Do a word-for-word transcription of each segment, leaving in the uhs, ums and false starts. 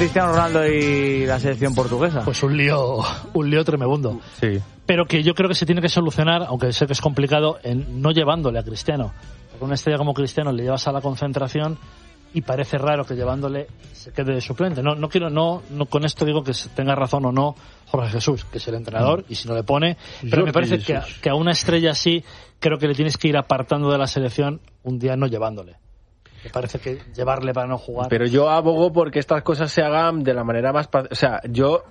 Cristiano Ronaldo y la selección portuguesa. Pues un lío, un lío tremebundo. Sí. Pero que yo creo que se tiene que solucionar, aunque sé que es complicado, en no llevándole a Cristiano. Porque una estrella como Cristiano le llevas a la concentración y parece raro que llevándole se quede de suplente. No, no quiero, no, no con esto digo que tenga razón o no Jorge Jesús, que es el entrenador, y si no le pone, pero me parece que a, que a una estrella así creo que le tienes que ir apartando de la selección un día no llevándole. Me parece que llevarle para no jugar. Pero yo abogo porque estas cosas se hagan de la manera más... O sea, yo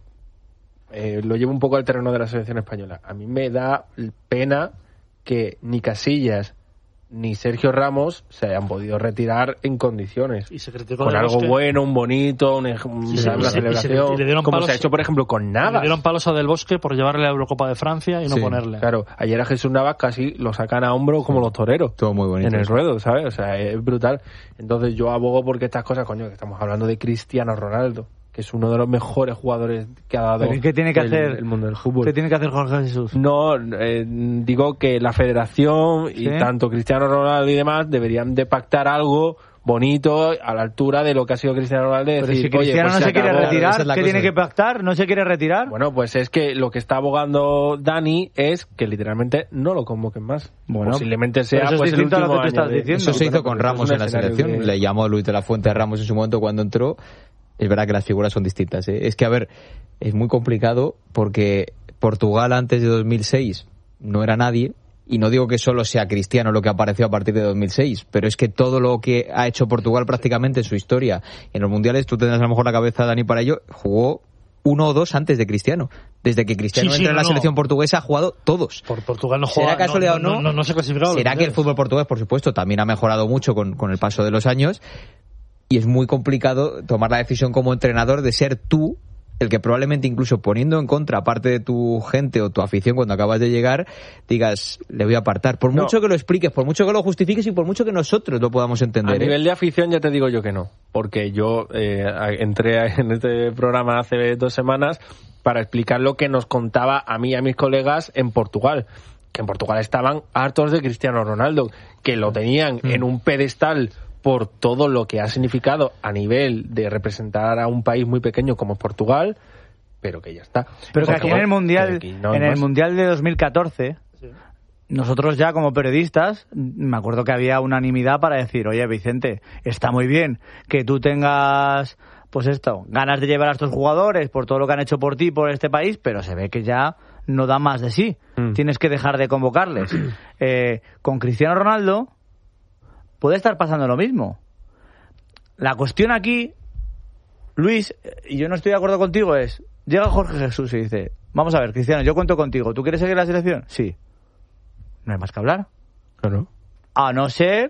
eh, lo llevo un poco al terreno de la selección española. A mí me da pena que ni Casillas ni Sergio Ramos se hayan podido retirar en condiciones. Y se criticó con algo Bosque. bueno, un bonito, un, un, sí, sí, una sí, celebración. Y se, y le como palos, se ha hecho, por ejemplo, con Navas. Le dieron palos a Del Bosque por llevarle a la Eurocopa de Francia y no sí, ponerle. Claro, ayer a Jesús Navas casi lo sacan a hombro como los toreros. Todo muy bonito. En el ruedo, ¿sabes? O sea, es brutal. Entonces yo abogo porque estas cosas, coño, que estamos hablando de Cristiano Ronaldo, que es uno de los mejores jugadores que ha dado ¿Pero qué tiene que el, hacer el mundo del fútbol. ¿Qué tiene que hacer Jorge Jesús? No, eh, digo que la federación y ¿Sí? tanto Cristiano Ronaldo y demás deberían de pactar algo bonito a la altura de lo que ha sido Cristiano Ronaldo. Pero decir, si Cristiano oye, pues no se, se quiere acabó. retirar, Esa es la ¿qué cosa. tiene que pactar? ¿No se quiere retirar? Bueno, pues es que lo que está abogando Dani es que literalmente no lo convoquen más. Bueno, posiblemente sea pero eso es pues el distinto a lo último que tú año estás de- diciendo. Eso se hizo Bueno, con pero Ramos es un en la escenario selección. que- Le llamó Luis de la Fuente a Ramos en su momento cuando entró. Es verdad que las figuras son distintas, ¿eh? Es que, a ver, es muy complicado porque Portugal antes de dos mil seis no era nadie. Y no digo que solo sea Cristiano lo que apareció a partir de dos mil seis, pero es que todo lo que ha hecho Portugal prácticamente en su historia en los mundiales, tú tendrás a lo mejor la cabeza, Dani, para ello, jugó uno o dos antes de Cristiano. Desde que Cristiano Sí, sí, entra en no, la no. selección portuguesa ha jugado todos. Por Portugal no juega. ¿Será casualidad no, o no? no? No, no se ha clasificado. ¿Será que el fútbol portugués, por supuesto, también ha mejorado mucho con, con el paso de los años? Y es muy complicado tomar la decisión como entrenador de ser tú el que probablemente incluso poniendo en contra parte de tu gente o tu afición cuando acabas de llegar, digas, le voy a apartar. Por No. mucho que lo expliques, por mucho que lo justifiques y por mucho que nosotros lo podamos entender. A ¿eh? nivel de afición ya te digo yo que no, porque yo eh, entré en este programa hace dos semanas para explicar lo que nos contaba a mí y a mis colegas en Portugal, que en Portugal estaban hartos de Cristiano Ronaldo, que lo tenían Mm. en un pedestal por todo lo que ha significado a nivel de representar a un país muy pequeño como es Portugal, pero que ya está. Pero que Porque, aquí en el bueno, mundial, que aquí no hay en el más. mundial de dos mil catorce, nosotros ya como periodistas, me acuerdo que había unanimidad para decir, oye Vicente, está muy bien que tú tengas, pues esto, ganas de llevar a estos jugadores por todo lo que han hecho por ti, por este país, pero se ve que ya no da más de sí. Mm. Tienes que dejar de convocarles. Eh, con Cristiano Ronaldo puede estar pasando lo mismo. La cuestión aquí, Luis, y yo no estoy de acuerdo contigo, es, llega Jorge Jesús y dice, vamos a ver, Cristiano, yo cuento contigo, ¿tú quieres seguir la selección? Sí. No hay más que hablar. Claro. A no ser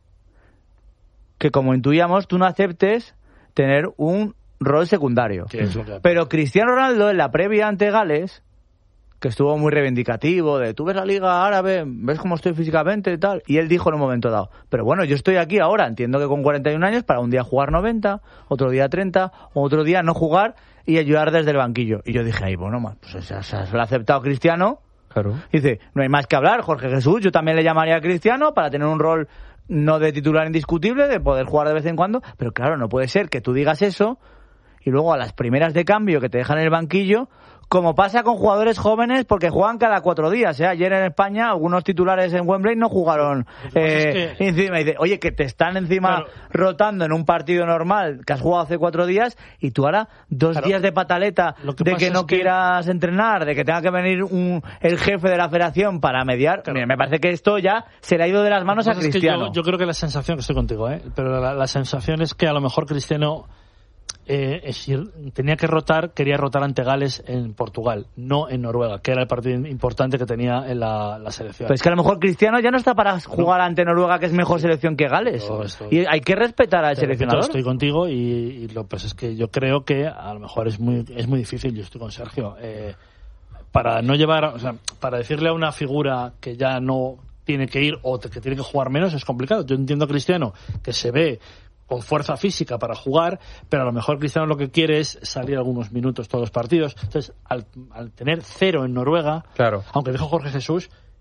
que, como intuíamos, tú no aceptes tener un rol secundario. Que es lo que- Pero Cristiano Ronaldo, en la previa ante Gales, que estuvo muy reivindicativo, de tú ves la Liga Árabe, ves cómo estoy físicamente y tal, y él dijo en un momento dado, pero bueno, yo estoy aquí ahora, entiendo que con cuarenta y un años, para un día jugar noventa, otro día treinta, otro día no jugar y ayudar desde el banquillo. Y yo dije, ahí, bueno, ma, pues se, se, se lo ha aceptado Cristiano. Claro. Dice, no hay más que hablar, Jorge Jesús, yo también le llamaría a Cristiano para tener un rol no de titular indiscutible, de poder jugar de vez en cuando, pero claro, no puede ser que tú digas eso y luego a las primeras de cambio que te dejan en el banquillo, como pasa con jugadores jóvenes, porque juegan cada cuatro días. ¿eh? Ayer en España algunos titulares en Wembley no jugaron Lo que pasa eh, es que- encima. Y dice, oye, que te están encima Claro. rotando en un partido normal que has jugado hace cuatro días y tú ahora dos Claro. días de pataleta Lo que de pasa que es no que- quieras entrenar, de que tenga que venir un, el jefe de la federación para mediar. Claro. Mira, me parece que esto ya se le ha ido de las manos Lo a que pasa es que Cristiano. yo, yo creo que la sensación, que estoy contigo, ¿eh? pero la, la sensación es que a lo mejor Cristiano eh, es decir, tenía que rotar, quería rotar ante Gales en Portugal, no en Noruega, que era el partido importante que tenía en la, la selección. Pero es que a lo mejor Cristiano ya no está para jugar ante Noruega, que es mejor selección que Gales. No, esto- Y hay que respetar al Te repito, seleccionador. estoy contigo y, y lo pues es que yo creo que a lo mejor es muy es muy difícil. Yo estoy con Sergio eh, para no llevar, o sea, para decirle a una figura que ya no tiene que ir o te- que tiene que jugar menos es complicado. Yo entiendo a Cristiano que se ve con fuerza física para jugar, pero a lo mejor Cristiano lo que quiere es salir algunos minutos todos los partidos. Entonces, al, al tener cero en Noruega, Claro. aunque dijo Jorge Jesús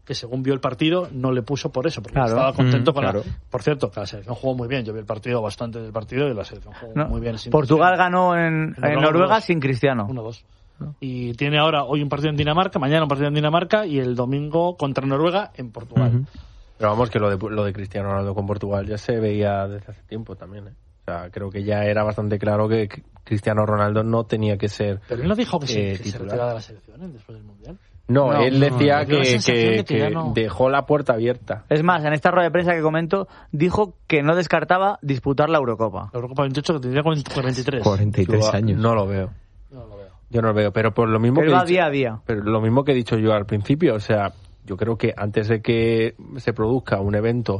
que según vio el partido no le puso por eso, porque Claro. estaba contento Mm, con claro. la... Por cierto, que la selección jugó muy bien, yo vi el partido bastante del partido y la selección jugó No, muy bien. sin Portugal Cristiano. ganó en, En en Noruega Noruega uno dos. sin Cristiano. uno dos. Y tiene ahora hoy un partido en Dinamarca, mañana un partido en Dinamarca y el domingo contra Noruega en Portugal. Ujú. Pero vamos, que lo de, lo de Cristiano Ronaldo con Portugal ya se veía desde hace tiempo también, ¿eh? O sea, creo que ya era bastante claro que Cristiano Ronaldo no tenía que ser... Pero él no dijo que, se, Eh, que se titular. retiraba de la selección ¿eh? después del Mundial. No, No, él no, decía no, dio la que, sensación que- de que que ya no- dejó la puerta abierta. Es más, en esta rueda de prensa que comento, dijo que no descartaba disputar la Eurocopa. La Eurocopa veintiocho que tendría cuarenta y tres. cuarenta y tres Yo años. No lo veo. No lo veo. Yo no lo veo, pero por lo mismo Él que he va dicho- día a día. pero lo mismo que he dicho yo al principio, o sea, yo creo que antes de que se produzca un evento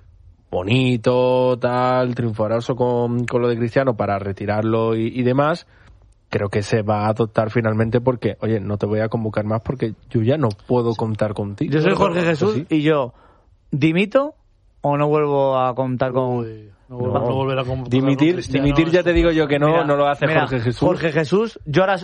bonito, tal, triunfaroso con, con lo de Cristiano para retirarlo y, y demás, creo que se va a adoptar finalmente porque, oye, no te voy a convocar más porque yo ya no puedo contar contigo. Yo soy Jorge Pues Jesús sí. y yo, ¿dimito o no vuelvo a contar con...? Uy, no, vol- no volverá con Dimitir, con Cristiano, dimitir ya te digo yo que no, Mira, no lo hace mira, Jorge Jesús. Jorge Jesús, yo ahora...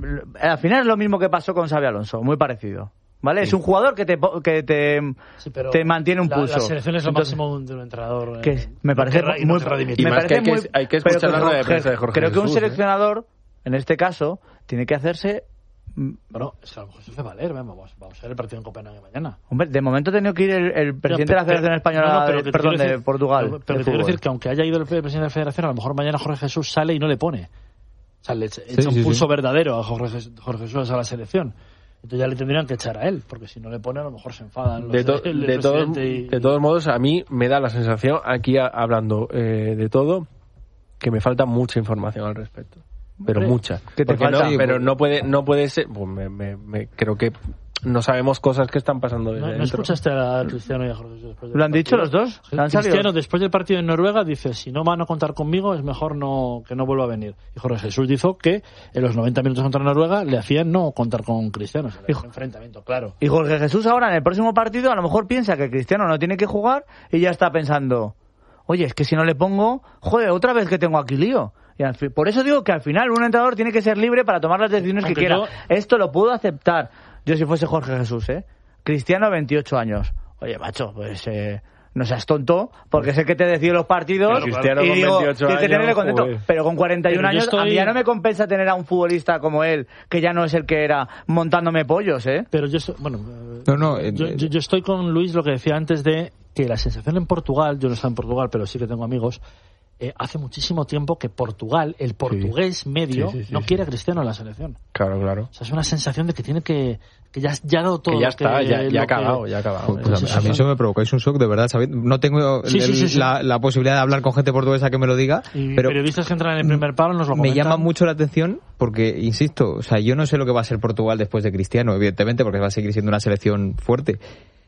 Al final es lo mismo que pasó con Xabi Alonso, muy parecido. ¿Vale? Es un jugador que te, po- que te, Sí, pero te mantiene un la- pulso. La selección es lo Entonces, máximo de un entrenador. eh, que me no parece querrá- y no muy... querrá dimitir. Y me más parece que hay que- muy- hay que pero escuchar la rueda de Jorge- prensa de Jorge Creo que un Jesús, ¿eh? seleccionador, en este caso, tiene que hacerse... mm, Bueno, es que a lo mejor se hace valer. Vamos, vamos a ver el partido en Copenhague mañana. Hombre, de momento ha tenido que ir el, el presidente Ya, de la Federación pero- Española, no, no, pero de- que te perdón, quiero de decir- Portugal. Pero, pero de te quiero fútbol. decir que aunque haya ido el presidente de la Federación, a lo mejor mañana Jorge Jesús sale y no le pone. O sea, le echa sí, un sí. pulso verdadero a Jorge, Jes- Jorge Jesús a la selección. Entonces ya le tendrían que echar a él, porque si no le pone a lo mejor se enfadan los De, to- el de todos, presidente y- de todos modos, a mí me da la sensación, aquí a- hablando eh, de todo, que me falta mucha información al respecto. Pero Hombre, mucha. ¿qué te Porque falta? no- Sí, pero pues- no puede no puede ser... Pues me, me- me- creo que no sabemos cosas que están pasando desde ¿No, ¿No dentro. escuchaste a Cristiano y a Jorge Jesús después del ¿Lo han dicho partido? los dos? ¿Lo han Cristiano, salido? después del partido en Noruega, dice, si no van a contar conmigo, es mejor no que no vuelva a venir. Y Jorge Jesús dijo que en los noventa minutos contra Noruega le hacían no contar con Cristiano. O sea, le Hijo. hacían enfrentamiento, claro. Y Jorge Jesús ahora en el próximo partido a lo mejor piensa que Cristiano no tiene que jugar y ya está pensando, oye, es que si no le pongo, joder, otra vez que tengo aquí lío. Y al fin- por eso digo que al final un entrenador tiene que ser libre para tomar las decisiones Aunque que quiera. yo- Esto lo puedo aceptar yo si fuese Jorge Jesús, ¿eh? Cristiano, veintiocho años. Oye, macho, pues... Eh, no seas tonto, porque sé que te decido los partidos Pero Cristiano y con digo, veintiocho tienes que tenerle años, contento. joder. Pero con cuarenta y uno Pero yo años, a mí estoy- ya no me compensa tener a un futbolista como él, que ya no es el que era, montándome pollos, ¿eh? Pero yo estoy, bueno, eh, No, no, eh, yo, yo- yo estoy con Luis lo que decía antes de que la sensación en Portugal, yo no estoy en Portugal, pero sí que tengo amigos, eh, hace muchísimo tiempo que Portugal, el portugués medio, Sí, sí, sí, no sí. quiere a Cristiano en la selección. Claro, claro. O sea, es una sensación de que tiene que, que ya, ya ha dado todo. Que ya lo está, que- ya, lo ya ha que- acabado, ya ha acabado. Pues a, Sí, mí- sí, a mí sí. eso me provocáis un shock, de verdad. ¿sabéis? No tengo Sí, sí, el- sí, sí. La, la posibilidad de hablar con gente portuguesa que me lo diga, Y pero periodistas que entran en el primer palo nos lo me comentan. llama mucho la atención porque, insisto, o sea, yo no sé lo que va a ser Portugal después de Cristiano, evidentemente, porque va a seguir siendo una selección fuerte.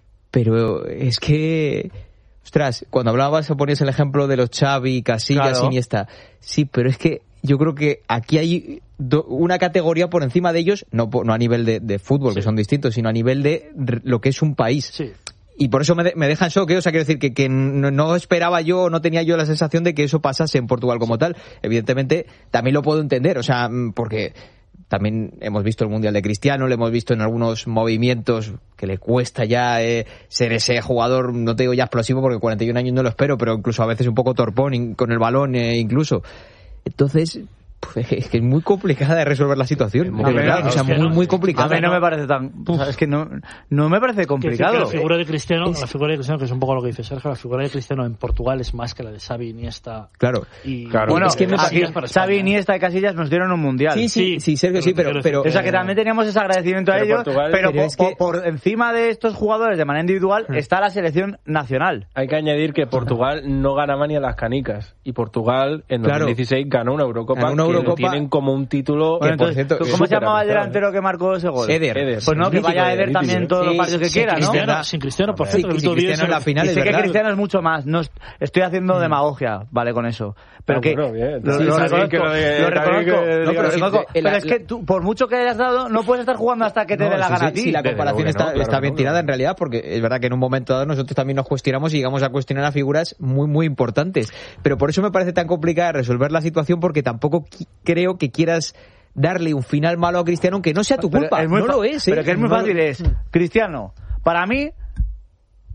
Pero es que, ostras, cuando hablabas o ponías el ejemplo de los Xavi, Casillas, Claro. Iniesta, sí, pero es que yo creo que aquí hay do- una categoría por encima de ellos, no, po- no a nivel de, de fútbol, que Sí. son distintos, sino a nivel de r- lo que es un país. Sí. Y por eso me, de- me deja en shock, ¿eh? O sea, quiero decir que, que no, no esperaba yo, no tenía yo la sensación de que eso pasase en Portugal como tal. Evidentemente, también lo puedo entender, o sea, mm, porque también hemos visto el Mundial de Cristiano, le hemos visto en algunos movimientos que le cuesta ya eh, ser ese jugador, no te digo ya explosivo porque cuarenta y un años no lo espero, pero incluso a veces un poco torpón in- con el balón eh, incluso. Entonces, pues, es que es muy complicada de resolver la situación, muy de verdad, complicado, o sea, es que muy, no- muy A complicada. mí no me parece tan... o sea, es que no, no me parece Que decir que complicado. la figura de Cristiano, la figura de Cristiano, que es un poco lo que dice Sergio, la figura de Cristiano en Portugal es más que la de Xavi, Iniesta Claro. y Claro. Bueno, Es que me aquí Casillas para España. Xavi, Iniesta y Casillas nos dieron un mundial. Sí, sí, Sí, sí, Sergio, sí, pero pero... te quiero pero O sea que también teníamos ese agradecimiento a Pero ellos, Portugal- pero, pero po- es que- po- por encima de estos jugadores de manera individual está la selección nacional. Hay que añadir que Portugal no ganaba ni a las canicas. Y Portugal en Claro. dos mil dieciséis ganó una Eurocopa, Ganó una que lo Eurocopa- tienen como un título... Bueno, por entonces, cierto, ¿cómo se súper llamaba el avanzado, delantero que marcó ese gol? Eder. Eder. Pues no, que Mítico, vaya Eder mítico, también ¿eh? todos los Sí, partidos que sí, quiera, ¿no? Cristiano, sin Cristiano, por Sí, cierto, el sí, último día Cristiano en la es- final, Y es sé que verdad. Cristiano es mucho más. No est- estoy haciendo demagogia, vale, con eso. Pero Ah, que bueno, bien. lo, Sí, lo está bien reconozco, que lo de- lo está bien reconozco, que no, diga pero, lo reconozco, que- pero la- es que tú, por mucho que hayas dado, no puedes estar jugando hasta que te No, dé la sí, gana sí, a ti. sí, la Desde comparación luego que está, no, claro está que bien no, tirada claro. en realidad, porque es verdad que en un momento dado nosotros también nos cuestionamos y llegamos a cuestionar a figuras muy, muy importantes. Pero por eso me parece tan complicada resolver la situación, porque tampoco qui- creo que quieras darle un final malo a Cristiano, aunque no sea tu Pero culpa. es muy No fa- lo es, ¿eh? Pero que es muy No lo- fácil, es Cristiano. Para mí,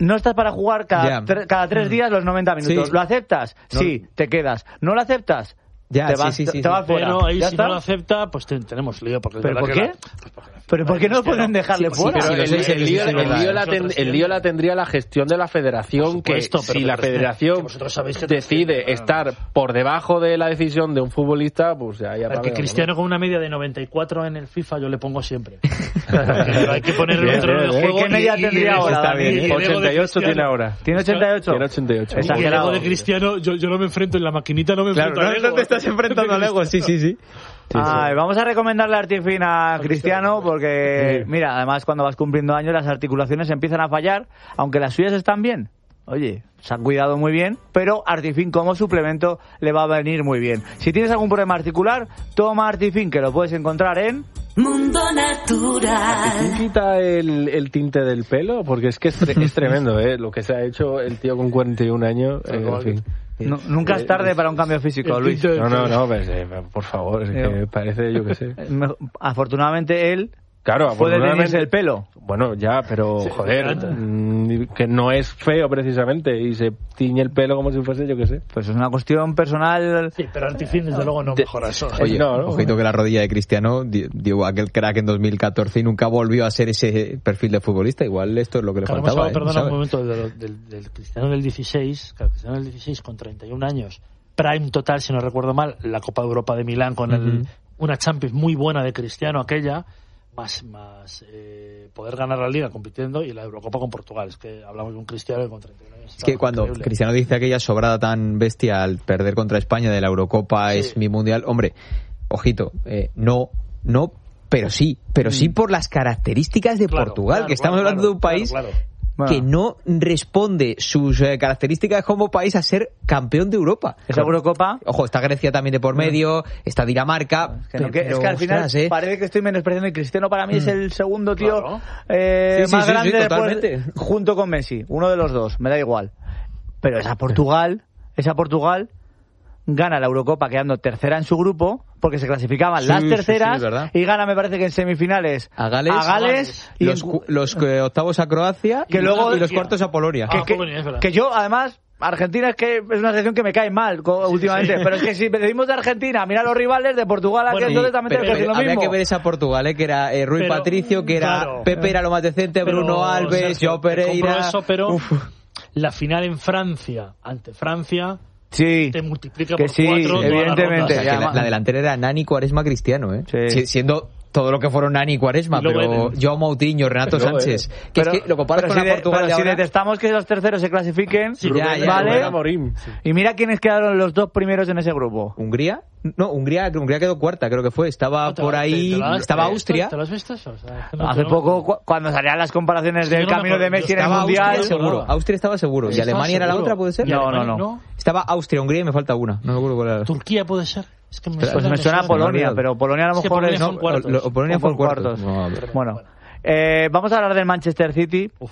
no estás para jugar cada, Ya. tre- cada tres días los noventa minutos. Sí. ¿Lo aceptas? No. Sí, te quedas. ¿No lo aceptas? Ya, te sí, vas, sí, sí, te sí. vas fuera. Pero ahí ¿Ya si está? no lo acepta, pues te- tenemos lío. Porque es ¿Pero verdad por que qué? la- pues porque la- ¿Pero por qué no es que pueden dejarle Sí, sí, fuera? pero Pero sí, el, sí, el sí, lío, sí, el, verdad. lío la ten- Nosotros el lío la tendría la gestión de la federación, Por supuesto, que pero si la que- que federación vosotros sabéis que- decide que- estar por debajo de la decisión de un futbolista, pues ya, ya Al que paga, ¿no? Cristiano con una media de noventa y cuatro en el FIFA yo le pongo siempre. Pero hay que poner el Bien, otro en el bien, juego. ¿Qué media y- y- tendría y- ahora, está Dani? bien, y el ego de ochenta y ocho Cristiano- tiene ahora. ¿Tiene ochenta y ocho? Tiene ochenta y ocho. Y el Exagerado. ego de Cristiano, yo, yo no me enfrento en la maquinita, no me Claro, enfrento no, al no ego. te estás enfrentando al ego, sí, sí, sí. Ay, vamos a recomendarle Artifin a Cristiano porque, mira, además cuando vas cumpliendo años las articulaciones empiezan a fallar, aunque las suyas están bien. Oye, se han cuidado muy bien, pero Artifin como suplemento le va a venir muy bien. Si tienes algún problema articular, toma Artifin, que lo puedes encontrar en... Mundo ¿Quién Natural. quita el, el tinte del pelo? Porque es que es, tre- es tremendo, ¿eh? Lo que se ha hecho el tío con cuarenta y un años. eh, en fin. Nu- nunca es tarde para un cambio físico, el Luis. tinte- No, no, no, pues, eh, por favor, es que parece, yo qué sé. Me- Afortunadamente él Claro, puede tenerse afortunadamente. el pelo. Bueno, ya, pero joder, encanta. mm, que no es feo precisamente y se tiñe el pelo como si fuese, yo qué sé. Pues es una cuestión personal. Sí, pero Artifin desde luego no mejora eso. Oye, No, no. ojito que la rodilla de Cristiano di- dio aquel crack en dos mil catorce y nunca volvió a ser ese perfil de futbolista. Igual esto es lo que le Claro, hemos faltaba. hablado, ¿eh? perdona ¿Sabes? un momento, de lo- del, del Cristiano del dieciséis, claro, Cristiano del dieciséis con treinta y un años, prime total, si no recuerdo mal, la Copa de Europa de Milán con el, Ujú. una Champions muy buena de Cristiano aquella, más, más eh, poder ganar la Liga compitiendo y la Eurocopa con Portugal. Es que hablamos de un Cristiano que con treinta y un años. Es que estaba cuando increíble. Cristiano dice aquella sobrada tan bestia al perder contra España de la Eurocopa Sí. es mi mundial, hombre, ojito, eh, no, no, pero sí, pero sí por las características de Claro, Portugal, claro, que estamos claro, hablando de un claro, país claro. Bueno, que no responde sus eh, características como país a ser campeón de Europa. esa Eurocopa. Ojo, está Grecia también de por medio, está Dinamarca. Que no, que- pero, es que al final ostras, ¿eh? parece que estoy menospreciando y Cristiano para mí es el segundo tío Claro. eh, Sí, sí, más sí, grande sí, después- totalmente. junto con Messi, uno de los dos, me da igual. Pero esa Portugal, esa Portugal gana la Eurocopa quedando tercera en su grupo porque se clasificaban Sí, las sí, sí, terceras es verdad. y gana me parece que en semifinales A Gales, a Gales y los, en- cu- los eh, octavos a Croacia Que y, luego- y los cuartos a Polonia. Ah, que, Polonia, es verdad. que yo además Argentina es que es una selección que me cae mal co- últimamente, pero es que si decimos de Argentina, mira los rivales de Portugal, aquí Bueno, entonces también Pero- tengo que decir pero lo habría mismo. que ver esa Portugal, ¿eh? Que era eh, Rui Pero, Patricio, que era claro. Pepe era lo más decente, Pero, Bruno Alves, Sergio, Joao te compro Pereira. eso, pero Uf. la final en Francia ante Francia Sí. te multiplica Que por sí, cuatro todas las evidentemente, rondas. O sea, que ya, la, ma- la delantera era Nani, Cuaresma, Cristiano, ¿eh? Sí. Si- Siendo todo lo que fueron Nani y Cuaresma, Y luego pero Eden. Joao Moutinho, Renato Pero, Sánchez. eh, Que es que lo comparas pero con si la de- Portugal pero de si ahora. detestamos que los terceros se clasifiquen, Sí, ya, ya, ¿vale? Rubén Amorim. Y mira quiénes quedaron los dos primeros en ese grupo. ¿Hungría? No, Hungría, Hungría quedó cuarta, creo que fue. Estaba ¿No te por lo- ahí, te- te lo has- estaba te- Austria. ¿Te lo has visto eso? O sea, es que no- Hace no- poco, cu- cuando salían las comparaciones Sí, del yo no me camino de acuerdo. Messi en el Estaba Mundial, Austria seguro. seguro. Austria estaba seguro. ¿Y Estaba Alemania era la seguro. otra, puede ser? ¿Y No, Alemania no, no. Estaba Austria, Hungría y me falta una. No me acuerdo cuál era. Turquía puede ser. Es que me Pues pues me suena a Polonia, pero Polonia a lo Es que mejor Polonia es... son cuartos. Lo- lo- Polonia fue en Fue cuartos. cuartos. No, pero- Bueno, eh, vamos a hablar del Manchester City. Uf,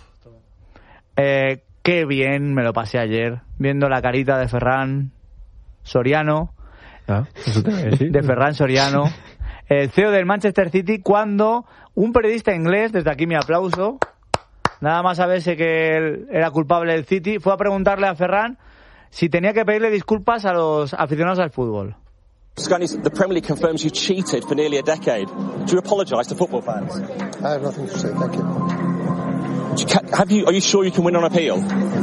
Eh, qué bien me lo pasé ayer, viendo la carita de Ferran Soriano, Ah, eso te voy a decir. de Ferran Soriano, el C E O del Manchester City, cuando un periodista inglés, desde aquí mi aplauso, nada más saberse que él era culpable del City, fue a preguntarle a Ferran si tenía que pedirle disculpas a los aficionados al fútbol. Scunny, the Premier League confirms you cheated for nearly a decade. Do you apologise to football fans? I have nothing to say, thank you. Do you, ca- have you? Are you sure you can win on appeal?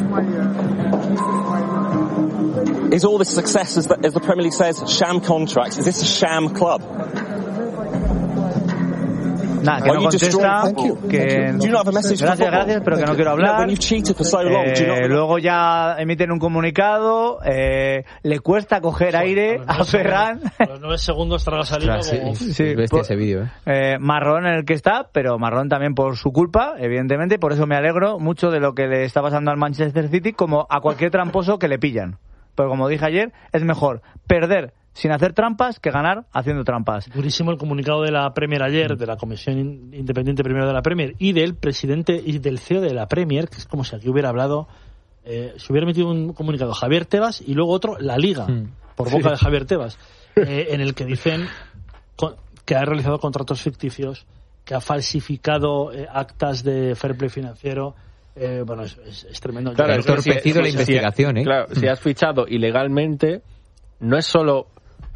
Is all this success, as the, as the Premier League says, sham contracts? Is this a sham club? Nada, que Are no you destroying- contesta, Thank you. que... Do you not have a message for Gracias, football? gracias, pero que no quiero You know, hablar. when you've cheated for so long, do you Eh, not... luego ya emiten un comunicado, eh, le cuesta coger aire a los nueve Ferran. segundos- A los nueve segundos tras la salida. Ostras, como- sí, Sí, es bestia por- ese vídeo, ¿eh? Eh, marrón en el que está, pero marrón también por su culpa, evidentemente, por eso me alegro mucho de lo que le está pasando al Manchester City, como a cualquier tramposo que le pillan. Pero como dije ayer, es mejor perder sin hacer trampas que ganar haciendo trampas. Durísimo el comunicado de la Premier ayer, de la Comisión In- Independiente primero de la Premier y del presidente y del C E O de la Premier, que es como si aquí hubiera hablado, eh, se hubiera metido un comunicado Javier Tebas y luego otro La Liga, Mm. por boca de Javier Tebas, eh, en el que dicen con- que ha realizado contratos ficticios, que ha falsificado eh, actas de fair play financiero, Eh, bueno, es, es, es tremendo. Claro, Ha entorpecido la si- investigación, si, ¿eh? Claro, si has fichado ilegalmente, no es solo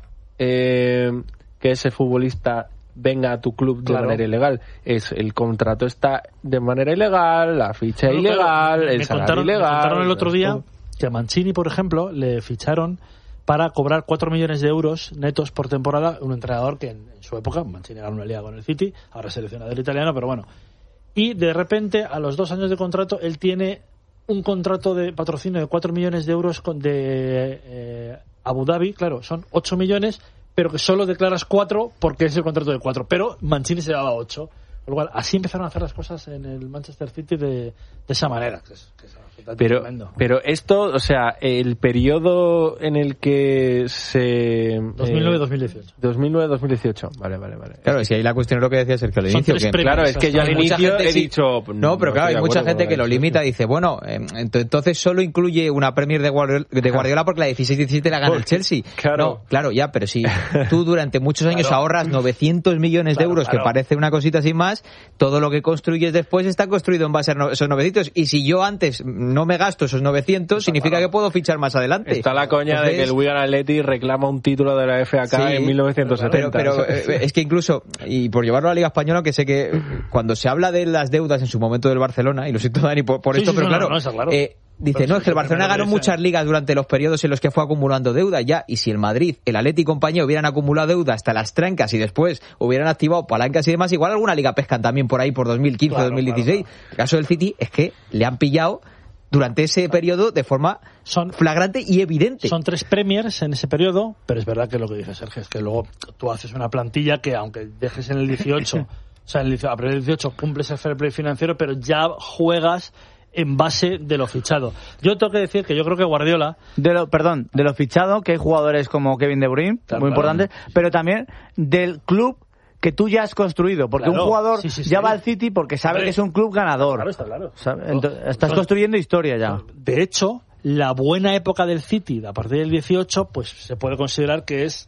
eh, que ese futbolista venga a tu club de Claro. manera ilegal, es el contrato está de manera ilegal, la ficha Claro, ilegal, claro. el me salario contaron, me ilegal. contaron el otro día esto- que a Mancini, por ejemplo, le ficharon para cobrar cuatro millones de euros netos por temporada, un entrenador que en, en su época, Mancini ganó una liga con el City, ahora es seleccionador italiano, pero bueno. Y de repente, a los dos años de contrato, él tiene un contrato de patrocinio de cuatro millones de euros con, de eh, Abu Dhabi, claro, son ocho millones, pero que solo declaras cuatro porque es el contrato de cuatro, pero Mancini se daba ocho. Con lo cual, así empezaron a hacer las cosas en el Manchester City de, de esa manera. Que es, que es absolutamente Pero, tremendo. pero esto, o sea, el periodo en el que se... dos mil nueve dos mil dieciocho. dos mil nueve dos mil dieciocho. Vale, vale, vale. Claro, es que ahí la cuestión es lo que decía Sergio al Son inicio. tres Que, premios. Claro, es que yo al Hay mucha inicio gente, he sí. dicho... No, pero claro, estoy hay de mucha acuerdo gente con que lo eso. limita y dice, bueno, eh, ent- entonces solo incluye una Premier de Guardiola, de Guardiola porque la dieciséis diecisiete la gana el Chelsea. Claro. No, claro, ya, pero si tú durante muchos años Claro. ahorras novecientos millones de Claro, euros, claro. que parece una cosita sin más, todo lo que construyes después está construido en base a no- esos novecientos. Y si yo antes no me gasto esos novecientos, significa que puedo fichar más adelante. Está la coña de que el Entonces, Wigan Athletic reclama un título de la F A K Sí, en mil novecientos setenta. Pero, pero o sea, eh, es que incluso, y por llevarlo a la Liga Española, que sé que cuando se habla de las deudas en su momento del Barcelona, y lo siento Dani por, por Sí, esto, sí, pero no, no, claro, no, está claro. eh, dice, Pero no, sí, es que el sí, Barcelona primero ganó dice- muchas ligas durante los periodos en los que fue acumulando deuda ya, y si el Madrid, el Atleti y compañía hubieran acumulado deuda hasta las trancas y después hubieran activado palancas y demás, igual alguna liga pescan también por ahí por dos mil quince, Claro, dos mil dieciséis. claro, El caso del City es que le han pillado durante ese periodo de forma Son- flagrante y evidente. Son tres premiers en ese periodo, pero es verdad que lo que dice Sergio es que luego tú haces una plantilla que, aunque dejes en el dieciocho, o sea, en el, a partir del dieciocho cumples el fair play financiero, pero ya juegas en base de lo fichado. Yo tengo que decir que yo creo que Guardiola... De lo, perdón, de lo fichado, que hay jugadores como Kevin De Bruyne, Claro, muy claro. importantes, pero también del club que tú ya has construido, porque Claro, un jugador sí, sí, sí. ya va al City porque sabe Hombre, que es un club ganador. Claro, está claro. ¿Sabe? Entonces, estás Son- construyendo historia ya. De hecho, la buena época del City, a partir del dieciocho, pues se puede considerar que es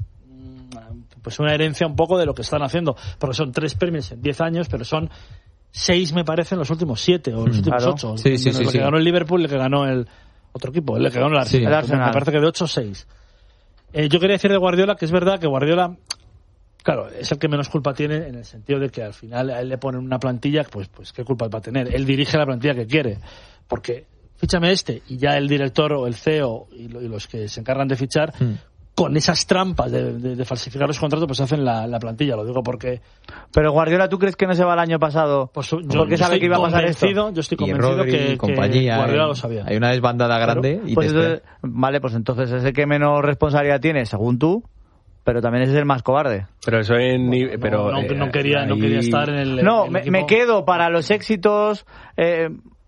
mm, pues una herencia un poco de lo que están haciendo, porque son tres premios en diez años, pero son seis, me parece, en los últimos siete o los últimos Claro. ocho. Sí, sí, Menos sí, el sí. que ganó el Liverpool, el que ganó el otro equipo, el que ganó el Arsenal. Sí. El Arsenal. Me parece que de ocho, seis. Eh, yo quería decir de Guardiola que es verdad que Guardiola, claro, es el que menos culpa tiene en el sentido de que al final a él le ponen una plantilla, pues, pues qué culpa va a tener. Él dirige la plantilla que quiere, porque fíchame este y ya el director o el C E O y, lo- y los que se encargan de fichar, Hmm. con esas trampas de, de- de falsificar los contratos, pues hacen la, la plantilla. Lo digo porque Pero Guardiola, ¿tú crees que no se va el año pasado? pues, yo, porque yo sabe estoy que iba a pasar esto. convencido, yo estoy Y convencido Rodri que, y compañía. que Guardiola eh, lo sabía. Hay una desbandada grande y Pues te entonces, vale, pues entonces es el que menos responsabilidad tiene, según tú, pero también es el más cobarde. pero eso en... ni- No, pero, no, eh, no quería, no ahí- quería estar en el. No, en el me, equipo. me quedo para los éxitos eh,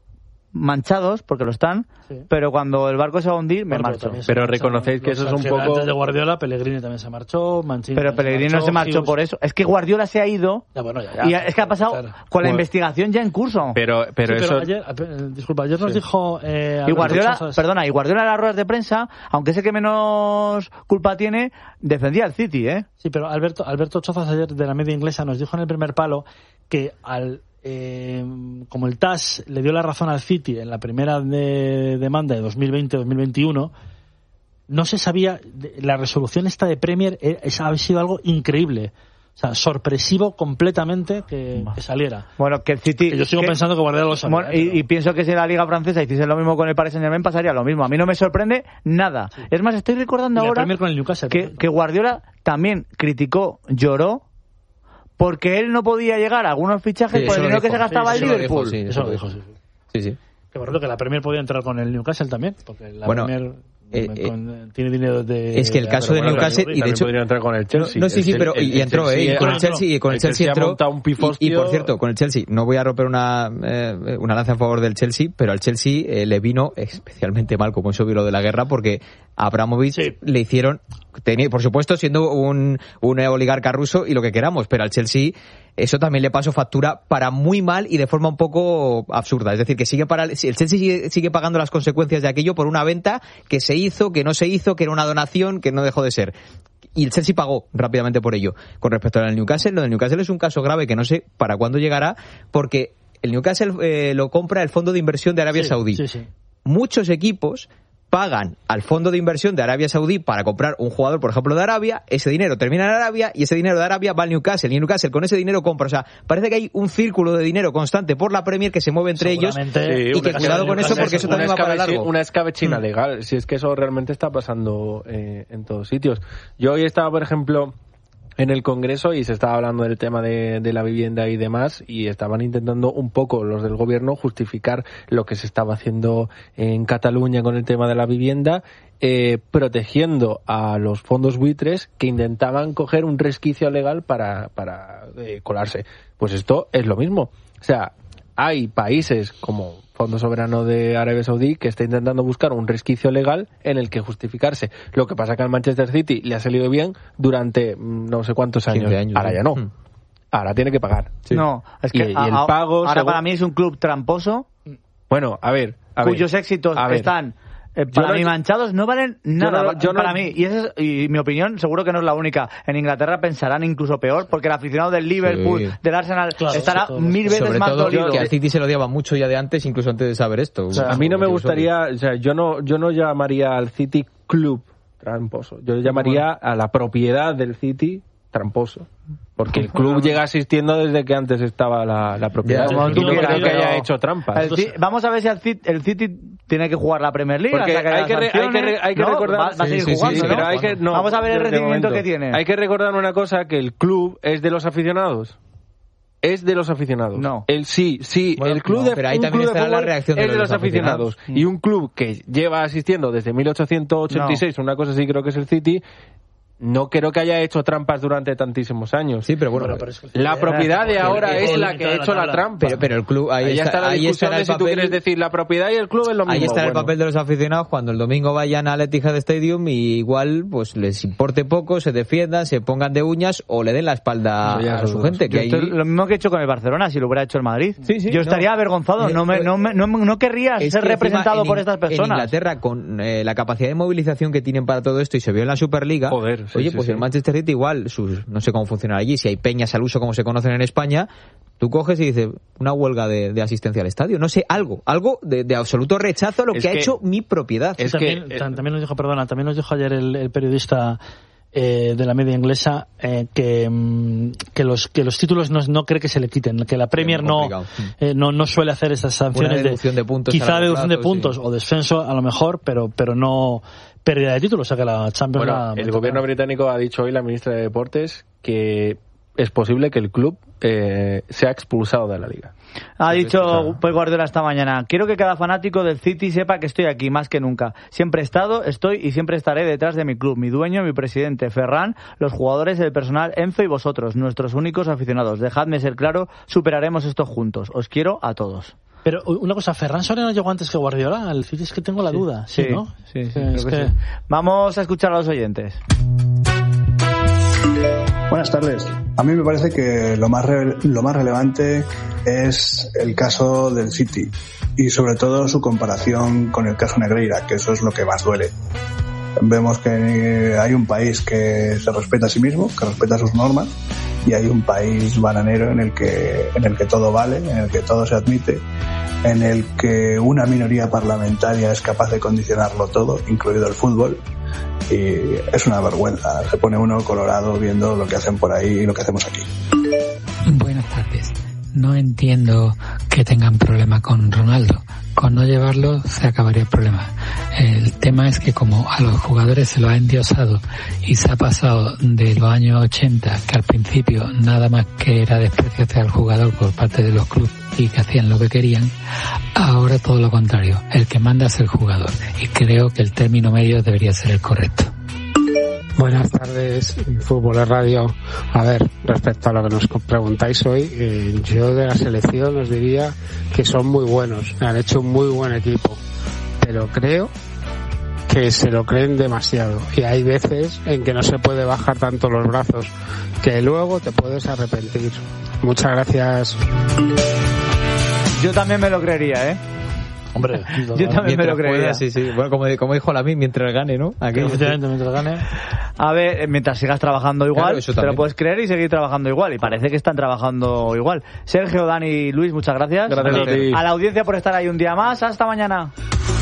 manchados, porque lo están, Sí. pero cuando el barco se va a hundir, me Bueno, marcho. también se Pero marchan reconocéis que los eso es un que poco- Antes de Guardiola, Pellegrini también se marchó, Mancini Pero también Pellegrini no se marchó Hughes- por eso. Es que Guardiola se ha ido Ya, bueno, ya, ya. y es que ha pasado Claro. con la Bueno. investigación ya en curso. Pero, pero Sí, eso... ayer, eh, disculpa, ayer nos dijo eh, Y Alberto Guardiola, Chozas- perdona, y Guardiola en las ruedas de prensa, aunque sé que menos culpa tiene, defendía al City, ¿eh? Sí, pero Alberto, Alberto Chozas ayer de la media inglesa nos dijo en el primer palo que al eh, como el T A S le dio la razón al City en la primera de- demanda de dos mil veinte dos mil veintiuno, no se sabía, de- la resolución esta de Premier eh, es, ha sido algo increíble. O sea, sorpresivo completamente que, que saliera. Bueno, que el City... Que yo sigo que- pensando que Guardiola lo sabía. Bueno, eh, y, pero- y pienso que si en la Liga Francesa hiciese lo mismo con el Paris Saint-Germain, pasaría lo mismo. A mí no me sorprende nada. Es más, estoy recordando y la ahora Premier con el Newcastle. que, que Guardiola también criticó, lloró, porque él no podía llegar a algunos fichajes Sí, por eso el lo dinero que dijo. se gastaba Sí, el eso lo Liverpool. dijo, sí. Eso lo dijo, sí. Sí, sí. Que por cierto, que la Premier podía entrar con el Newcastle también, porque la Bueno, Premier eh, con- tiene dinero de... es que el caso pero de bueno, Newcastle, y de También hecho- podría entrar con el Chelsea. No, sí, sí, El- pero el- y entró, el ¿eh? Y con el entró. Chelsea, y con el El Chelsea Chelsea ha entró. montado un Y, pifostio. y, por cierto, con el Chelsea, no voy a romper una, eh, una lanza a favor del Chelsea, pero al Chelsea eh, le vino especialmente mal, como eso vi lo de la guerra, porque a Abramovich Sí. le hicieron, tenía, por supuesto, siendo un, un oligarca ruso y lo que queramos, pero al Chelsea eso también le pasó factura para muy mal y de forma un poco absurda. Es decir, que sigue para el Chelsea sigue, sigue pagando las consecuencias de aquello por una venta que se hizo, que no se hizo, que era una donación, que no dejó de ser. Y el Chelsea pagó rápidamente por ello. Con respecto al Newcastle, lo del Newcastle es un caso grave que no sé para cuándo llegará, porque el Newcastle eh, lo compra el fondo de inversión de Arabia Sí, Saudí. sí, sí. Muchos equipos pagan al fondo de inversión de Arabia Saudí para comprar un jugador, por ejemplo, de Arabia, ese dinero termina en Arabia y ese dinero de Arabia va al Newcastle y el Newcastle con ese dinero compra. O sea, parece que hay un círculo de dinero constante por la Premier que se mueve entre ellos Seguramente, y que una- cuidado con eso porque eso una también va para escabechi- largo. Una escabechina Mm. legal, si es que eso realmente está pasando eh, en todos sitios. Yo hoy estaba, por ejemplo, en el Congreso y se estaba hablando del tema de, de la vivienda y demás y estaban intentando un poco los del gobierno justificar lo que se estaba haciendo en Cataluña con el tema de la vivienda, eh, protegiendo a los fondos buitres que intentaban coger un resquicio legal para, para eh, colarse. Pues esto es lo mismo. O sea, hay países como Fondo Soberano de Arabia Saudí que está intentando buscar un resquicio legal en el que justificarse. Lo que pasa que al Manchester City le ha salido bien durante mm, no sé cuántos años. quince años, Ahora ¿no? ya no. Mm. Ahora tiene que pagar. No, es que Y- y el a- a- pago, ahora según- para mí es un club tramposo Bueno, a ver. A cuyos ver. éxitos A ver. están eh, para no- mí manchados, no valen nada no- yo no- para mí. Y, esa es, y mi opinión seguro que no es la única. En Inglaterra pensarán incluso peor porque el aficionado del Liverpool, Sí. del Arsenal, Claro, estará sí, todos. mil veces Sobre más todo dolido. que al City se lo odiaba mucho ya de antes, incluso antes de saber esto. O sea, a mí no me gustaría, o sea, yo no, yo no llamaría al City club tramposo. Yo llamaría a la propiedad del City tramposo. Porque el club llega asistiendo desde que antes estaba la, la propiedad. Ya, como Y tú no quieras, creo que pero- haya hecho trampas. El Ci- vamos a ver si el City, el City tiene que jugar la Premier League. Porque hasta hay haya que re- hay que re- sanciones. hay que No, recordar- va, va a Sí, seguir sí, sí, jugando, sí, ¿no? pero hay que, no, Vamos a ver el de recibimiento momento. que tiene. Hay que recordar una cosa, que el club es de los aficionados. Es de los aficionados. No. El sí, sí, Bueno, el club no, de pero ahí un también club de estará la fútbol reacción de es los de los aficionados. aficionados. Y un club que lleva asistiendo desde mil ochocientos ochenta y seis, una cosa así creo que es el City, no creo que haya hecho trampas durante tantísimos años. Sí, pero bueno, Bueno, pero es que- La propiedad de ahora el- es el la límite que ha de la hecho la tabla. trampa. pero, pero el club, ahí, Ahí está, está la ahí discusión estará de el si tú papel. quieres decir la propiedad y el club es lo mismo. Ahí estará el Bueno. papel de los aficionados cuando el domingo vayan al Etihad Stadium y igual pues les importe poco, se defiendan, se pongan de uñas o le den la espalda Eso ya a es su otra gente. Yo Que ahí... esto es lo mismo que he hecho con el Barcelona, si lo hubiera hecho el Madrid. Sí, sí, Yo estaría no. avergonzado, no, me, no, me, no, no querría Es ser que representado encima por en- estas En personas. Inglaterra, con eh, la capacidad de movilización que tienen para todo esto y se vio en la Superliga, Joder, sí, oye, sí, pues sí. el Manchester City igual, sus, no sé cómo funciona allí, si hay peñas al uso como se conocen en España, tú coges y dices, una huelga de, de asistencia al estadio, no sé, algo, algo de, de absoluto rechazo a lo Es que, ha que- hecho mi propiedad. es también, que- tam- también nos dijo, perdona, también nos dijo ayer el, el periodista eh, de la media inglesa eh, que, mm, que los que los títulos no, no cree que se le quiten, que la Premier muy no, complicado. eh, no no suele hacer esas sanciones deducción de puntos a quizá largo deducción de plazo, puntos sí. o descenso a lo mejor, pero pero no pérdida de títulos, o sea que la Champions Bueno, la el meterá. gobierno británico ha dicho hoy, la ministra de Deportes, que es posible que el club eh, sea expulsado de la liga. Ha dicho Claro. Pep Guardiola esta mañana: quiero que cada fanático del City sepa que estoy aquí más que nunca. Siempre he estado, estoy y siempre estaré detrás de mi club, mi dueño, mi presidente, Ferran, los jugadores, el personal, Enzo y vosotros, nuestros únicos aficionados. Dejadme ser claro, superaremos esto juntos. Os quiero a todos. Pero una cosa, ¿Ferran Soria no llegó antes que Guardiola? El City es que tengo la duda. Sí, ¿no? Sí, sí, Es creo que que- sí. Vamos a escuchar a los oyentes. Buenas tardes. A mí me parece que lo más re- lo más relevante es el caso del City y sobre todo su comparación con el caso Negreira, que eso es lo que más duele. Vemos que hay un país que se respeta a sí mismo, que respeta sus normas, y hay un país bananero en el que en el que todo vale, en el que todo se admite, en el que una minoría parlamentaria es capaz de condicionarlo todo, incluido el fútbol. Y es una vergüenza, se pone uno colorado viendo lo que hacen por ahí y lo que hacemos aquí. Buenas tardes. No entiendo que tengan problema con Ronaldo. Con no llevarlo se acabaría el problema. El tema es que como a los jugadores se lo ha endiosado y se ha pasado de los años ochenta, que al principio nada más que era desprecio hacia el jugador por parte de los clubes y que hacían lo que querían, ahora todo lo contrario. El que manda es el jugador y creo que el término medio debería ser el correcto. Buenas tardes, Fútbol de Radio. A ver, respecto a lo que nos preguntáis hoy, eh, yo de la selección os diría que son muy buenos, han hecho un muy buen equipo, pero creo que se lo creen demasiado y hay veces en que no se puede bajar tanto los brazos, que luego te puedes arrepentir. Muchas gracias. Yo también me lo creería, ¿eh? Hombre, yo también me lo creía. Sí, sí. Bueno, como, como dijo Lamine, mientras gane, ¿no? Aquí, efectivamente, mientras gane. A ver, mientras sigas trabajando igual, claro, te lo puedes creer y seguir trabajando igual. Y parece que están trabajando igual. Sergio, Dani, Luis, muchas gracias. Gracias a ti. A la audiencia por estar ahí un día más. Hasta mañana.